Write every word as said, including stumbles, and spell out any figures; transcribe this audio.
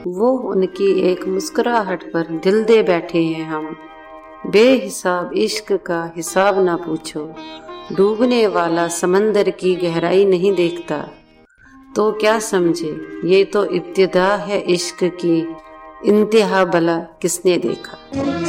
वो उनकी एक मुस्कुराहट पर दिल दे बैठे हैं हम। बेहिसाब इश्क का हिसाब ना पूछो, डूबने वाला समंदर की गहराई नहीं देखता। तो क्या समझे, ये तो इब्तिदा है इश्क की, इंतहा भला किसने देखा।